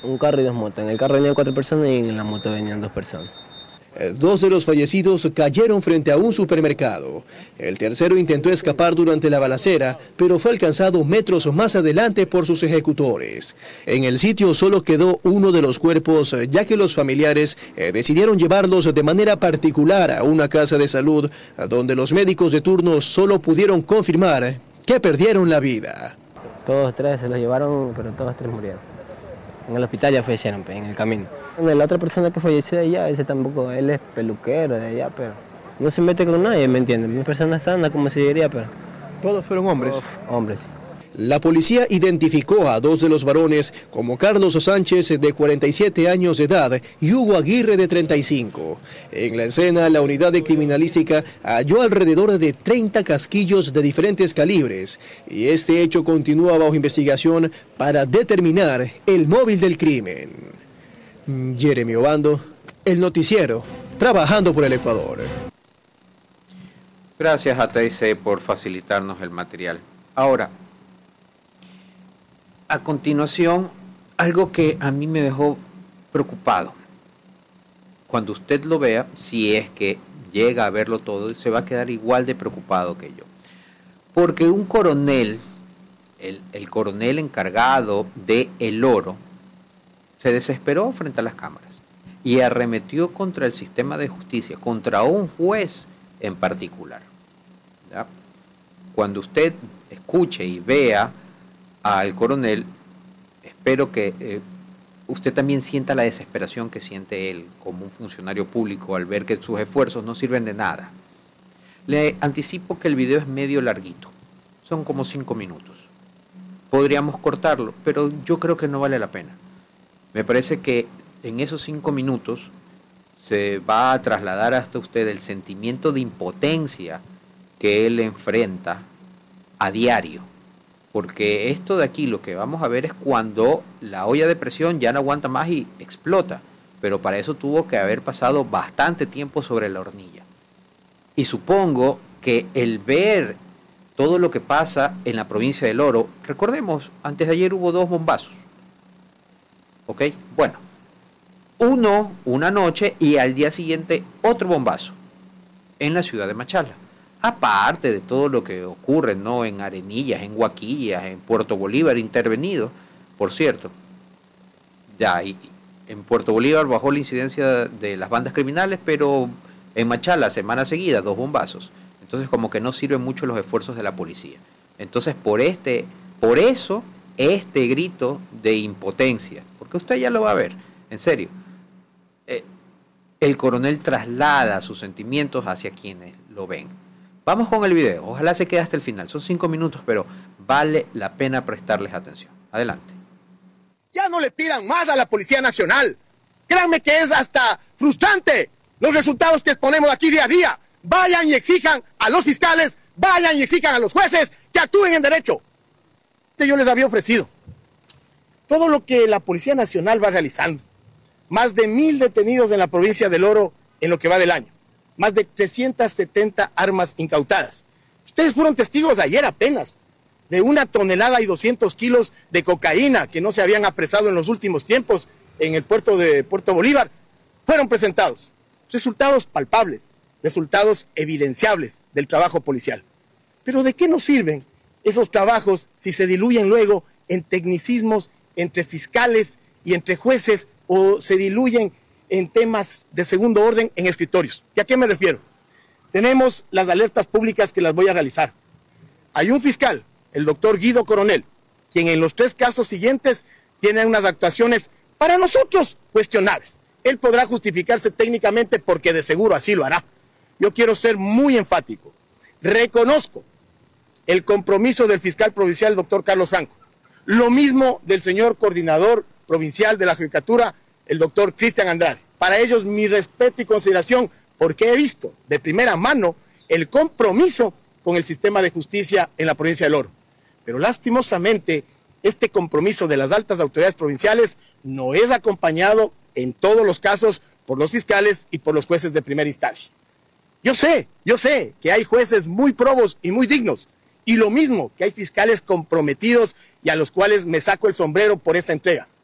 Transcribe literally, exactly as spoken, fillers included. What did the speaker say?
Un carro y dos motos. En el carro venían cuatro personas y en la moto venían dos personas. Dos de los fallecidos cayeron frente a un supermercado. El tercero intentó escapar durante la balacera, pero fue alcanzado metros más adelante por sus ejecutores. En el sitio solo quedó uno de los cuerpos, ya que los familiares eh, decidieron llevarlos de manera particular a una casa de salud, donde los médicos de turno solo pudieron confirmar que perdieron la vida. Todos tres se los llevaron, pero todos tres murieron. En el hospital ya fallecieron, en el camino. La otra persona que falleció de allá, ese tampoco, él es peluquero de allá, pero no se mete con nadie, ¿me entiendes? Una persona sana, como se diría, pero... ¿Todos fueron hombres? Uf, hombres. La policía identificó a dos de los varones como Carlos Sánchez, de cuarenta y siete años de edad, y Hugo Aguirre, de treinta y cinco. En la escena, la unidad de criminalística halló alrededor de treinta casquillos de diferentes calibres, y este hecho continúa bajo investigación para determinar el móvil del crimen. Jeremy Obando, El Noticiero, trabajando por el Ecuador. Gracias a T C por facilitarnos el material. Ahora, a continuación, algo que a mí me dejó preocupado. Cuando usted lo vea, si es que llega a verlo todo, se va a quedar igual de preocupado que yo. Porque un coronel, el, el coronel encargado de El Oro, se desesperó frente a las cámaras y arremetió contra el sistema de justicia, contra un juez en particular. ¿Ya? Cuando usted escuche y vea al coronel, espero que eh, usted también sienta la desesperación que siente él como un funcionario público al ver que sus esfuerzos no sirven de nada. Le anticipo que el video es medio larguito, son como cinco minutos. Podríamos cortarlo, pero yo creo que no vale la pena. Me parece que en esos cinco minutos se va a trasladar hasta usted el sentimiento de impotencia que él enfrenta a diario. Porque esto de aquí lo que vamos a ver es cuando la olla de presión ya no aguanta más y explota. Pero para eso tuvo que haber pasado bastante tiempo sobre la hornilla. Y supongo que el ver todo lo que pasa en la provincia del Oro, recordemos, antes de ayer hubo dos bombazos. ¿Ok? Bueno, uno una noche y al día siguiente otro bombazo en la ciudad de Machala. Aparte de todo lo que ocurre, ¿no? En Arenillas, en Huaquillas, en Puerto Bolívar, intervenido, por cierto. Ya, y en Puerto Bolívar bajó la incidencia de las bandas criminales, pero en Machala, semana seguida, dos bombazos. Entonces, como que no sirven mucho los esfuerzos de la policía. Entonces, por este, por eso, este grito de impotencia, porque usted ya lo va a ver, en serio. Eh, el coronel traslada sus sentimientos hacia quienes lo ven. Vamos con el video, ojalá se quede hasta el final, son cinco minutos, pero vale la pena prestarles atención. Adelante. Ya no le pidan más a la Policía Nacional. Créanme que es hasta frustrante los resultados que exponemos aquí día a día. Vayan y exijan a los fiscales, vayan y exijan a los jueces que actúen en derecho. Yo les había ofrecido todo lo que la Policía Nacional va realizando. Más de mil detenidos en la provincia del Oro en lo que va del año. Más de trescientas setenta armas incautadas. Ustedes fueron testigos ayer apenas de una tonelada y doscientos kilos de cocaína que no se habían apresado en los últimos tiempos en el puerto de Puerto Bolívar. Fueron presentados resultados palpables, resultados evidenciables del trabajo policial. Pero ¿de qué nos sirven esos trabajos si se diluyen luego en tecnicismos entre fiscales y entre jueces o se diluyen en temas de segundo orden en escritorios? ¿Y a qué me refiero? Tenemos las alertas públicas que las voy a realizar. Hay un fiscal, el doctor Guido Coronel, quien en los tres casos siguientes tiene unas actuaciones para nosotros cuestionables. Él podrá justificarse técnicamente porque de seguro así lo hará. Yo quiero ser muy enfático. Reconozco el compromiso del fiscal provincial, el doctor Carlos Franco. Lo mismo del señor coordinador provincial de la Judicatura, el doctor Cristian Andrade. Para ellos mi respeto y consideración porque he visto de primera mano el compromiso con el sistema de justicia en la provincia del Oro. Pero lastimosamente este compromiso de las altas autoridades provinciales no es acompañado en todos los casos por los fiscales y por los jueces de primera instancia. Yo sé, yo sé que hay jueces muy probos y muy dignos, y lo mismo que hay fiscales comprometidos y a los cuales me saco el sombrero por esta entrega.